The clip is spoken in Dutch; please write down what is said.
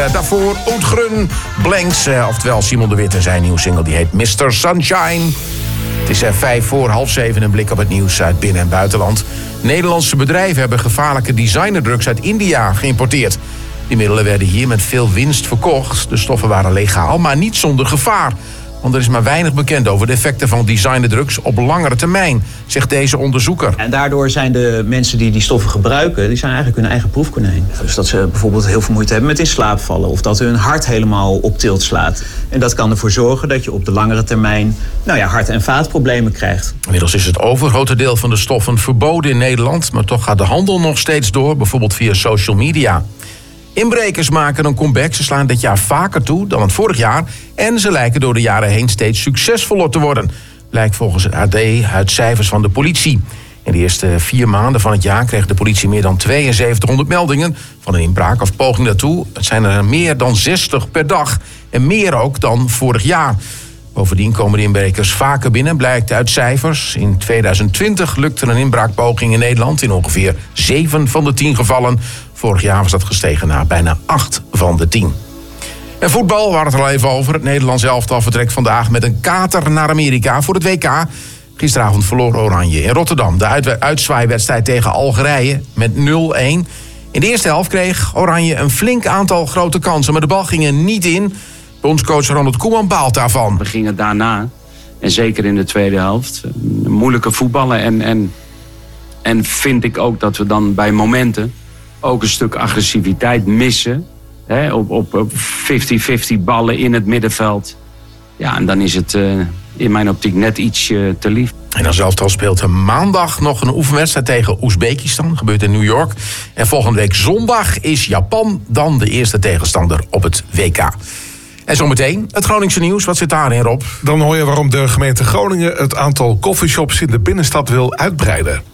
Daarvoor Oudgrun, Blanks, oftewel Simon de Wit en zijn nieuwe single die heet Mr. Sunshine. Het is 6:05, een blik op het nieuws uit binnen- en buitenland. Nederlandse bedrijven hebben gevaarlijke designerdrugs uit India geïmporteerd. Die middelen werden hier met veel winst verkocht. De stoffen waren legaal, maar niet zonder gevaar. Want er is maar weinig bekend over de effecten van designerdrugs op langere termijn, zegt deze onderzoeker. En daardoor zijn de mensen die die stoffen gebruiken, die zijn eigenlijk hun eigen proefkonijn. Dus dat ze bijvoorbeeld heel veel moeite hebben met in slaap vallen of dat hun hart helemaal op tilt slaat. En dat kan ervoor zorgen dat je op de langere termijn hart- en vaatproblemen krijgt. Inmiddels is het overgrote deel van de stoffen verboden in Nederland, maar toch gaat de handel nog steeds door, bijvoorbeeld via social media. Inbrekers maken een comeback. Ze slaan dit jaar vaker toe dan het vorig jaar. En ze lijken door de jaren heen steeds succesvoller te worden. Blijkt volgens het AD uit cijfers van de politie. In de eerste 4 maanden van het jaar kreeg de politie meer dan 7200 meldingen van een inbraak of poging daartoe. Het zijn er meer dan 60 per dag. En meer ook dan vorig jaar. Bovendien komen de inbrekers vaker binnen, blijkt uit cijfers. In 2020 lukte een inbraakpoging in Nederland in ongeveer 7 van de 10 gevallen. Vorig jaar was dat gestegen naar bijna 8 van de 10. En voetbal, we hadden het er al even over. Het Nederlands elftal vertrekt vandaag met een kater naar Amerika voor het WK. Gisteravond verloor Oranje in Rotterdam de uitzwaaiwedstrijd tegen Algerije met 0-1. In de eerste helft kreeg Oranje een flink aantal grote kansen, maar de bal ging er niet in. Bondscoach Ronald Koeman baalt daarvan. We gingen daarna, en zeker in de tweede helft, moeilijke voetballen. En vind ik ook dat we dan bij momenten ook een stuk agressiviteit missen. Hè, op 50-50 ballen in het middenveld. Ja, en dan is het in mijn optiek net iets te lief. En dan elftal speelt maandag nog een oefenwedstrijd tegen Oezbekistan. Dat gebeurt in New York. En volgende week zondag is Japan dan de eerste tegenstander op het WK. En zometeen het Groningse nieuws. Wat zit daarin, Rob? Dan hoor je waarom de gemeente Groningen het aantal coffeeshops in de binnenstad wil uitbreiden.